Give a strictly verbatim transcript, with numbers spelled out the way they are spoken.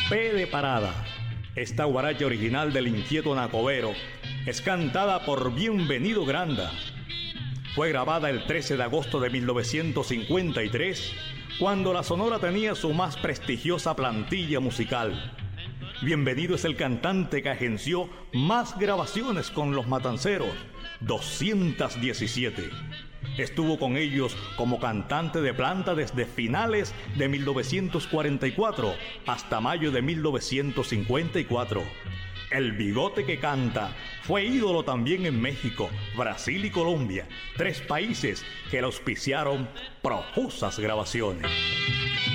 P de Parada. Esta guaracha original del inquieto Nacobero es cantada por Bienvenido Granda. Fue grabada el trece de agosto de mil novecientos cincuenta y tres, cuando la Sonora tenía su más prestigiosa plantilla musical. Bienvenido es el cantante que agenció más grabaciones con los Matanceros, doscientas diecisiete. Estuvo con ellos como cantante de planta desde finales de mil novecientos cuarenta y cuatro hasta mayo de mil novecientos cincuenta y cuatro. El Bigote que Canta fue ídolo también en México, Brasil y Colombia, tres países que le auspiciaron profusas grabaciones.